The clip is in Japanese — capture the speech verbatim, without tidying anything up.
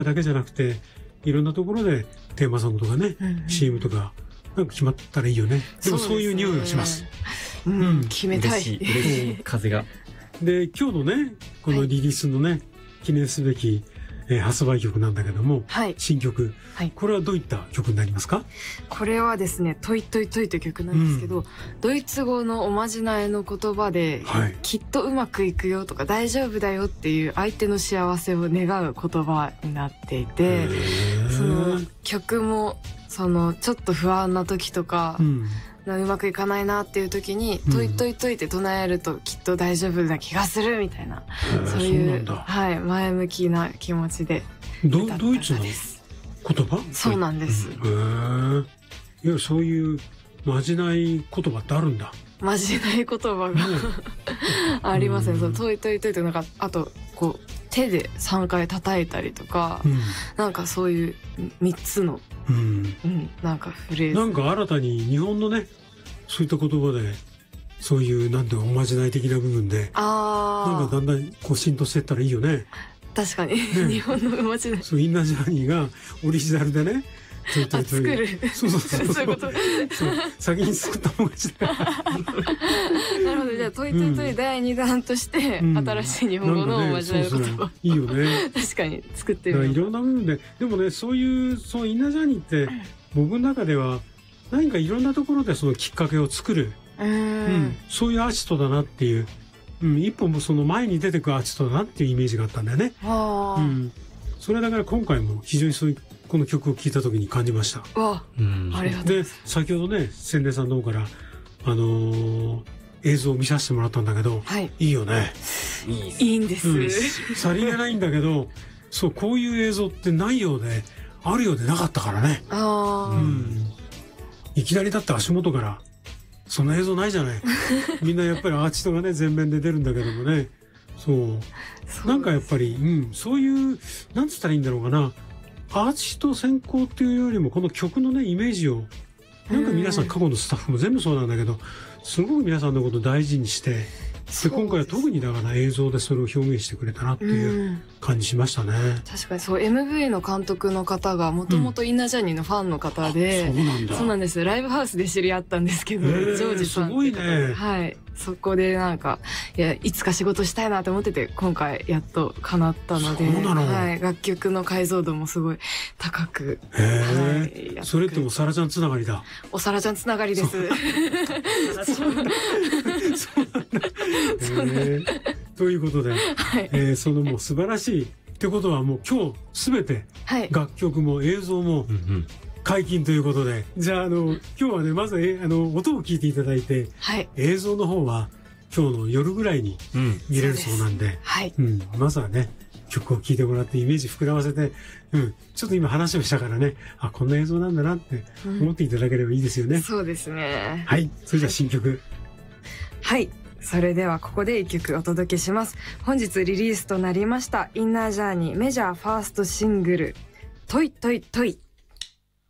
だけじゃなくていろんなところでテーマソングとかね、うんうん、シーエム とかなんか決まったらいいよね。でもそういう匂いがします。 うん、うん、決めたい。 嬉しい、嬉しい風が。 で今日のねこのリリースのね、はい、記念すべき、えー、発売曲なんだけども、はい、新曲、はい、これはどういった曲になりますか？ これはですね、トイトイトイという曲なんですけど、うん、ドイツ語のおまじないの言葉で、はい、きっとうまくいくよとか大丈夫だよっていう相手の幸せを願う言葉になっていて、その曲もそのちょっと不安な時とか、うんうまくいかないなっていう時にトイトイトイって唱えるときっと大丈夫な気がするみたいな、うん、そういうはい、前向きな気持ちでド, ドイツの言葉？ そうなんです、 うん、へえ。いやそういうまじない言葉ってあるんだ。 まじない言葉がありますね。そのトイトイトイってなんかあとこう手でさんかい叩いたりとか、うん、なんかそういうみっつの、うんうん、なんかフレーズなんか新たに日本のねそういった言葉でそういうなんておまじない的な部分であなんかだんだんこう浸透していったらいいよね。 確かに、ね、日本のおまじないそうインナージャーニーがオリジナルでねトイトイトイ作るそうそうそうそうそういうことそう先に作った方がいいなるほど。じゃあトイトイトイだいにだんとして、うん、新しい日本語のおまじないの言葉、 ね、そうそういいよね確かに作ってるいろんな部分ででもねそういうそうインナージャーニーって僕の中では何かいろんなところでそのきっかけを作る、うん、そういうアーティストだなっていう、うん、一歩もその前に出てくアーティストだなっていうイメージがあったんだよね。うん、それだから今回も非常にそういうこの曲を聴いた時に感じました。 わ、うん、ありがとうございます。 で先ほどね千年さんの方からあのー、映像を見させてもらったんだけど、はい、いいよね。 いい、いいんです、うん、 さりげないんだけどそうこういう映像ってないようであるようでなかったからね。あ、うん、いきなりだって足元からその映像ないじゃないみんなやっぱりアーティストがね前面で出るんだけどもねそうなんかやっぱり、うん、そういうなんつったらいいんだろうかなアーティスト先行っていうよりもこの曲のねイメージをなんか皆さん過去のスタッフも全部そうなんだけどすごく皆さんのことを大事にしてで今回は特にだから映像でそれを表現してくれたなっていう感じしましたね。 確かにそう エムブイ の監督の方がもともとインナージャーニーのファンの方で、うん、そうなんだ。そうなんです。ライブハウスで知り合ったんですけど、ジョージさんすごいね。 はい。そこでなんかいやいつか仕事したいなと思ってて今回やっと叶ったので、 そうなの、 はい、楽曲の解像度もすごい高く。 へえ、はい、それっておさらちゃんつながりだ。 おさらちゃんつながりです。 そうなんだ。そうなんだ。へえ。ということで、はいえー、そのもう素晴らしいってことはもう今日すべて楽曲も映像も、はい解禁ということで、じゃあ、あの、今日はね、まず、え、あの、音を聞いていただいて、はい、映像の方は今日の夜ぐらいに見れるそうなんで、うんはい、うん、まずはね、曲を聴いてもらってイメージ膨らませて、うん、ちょっと今話をしたからね、あ、こんな映像なんだなって思っていただければいいですよね。うん、 そうですね。 はい、それじゃあ新曲。 はい。それではここで一曲お届けします。本日リリースとなりました、インナージャーニーメジャーファーストシングル、トイトイトイ。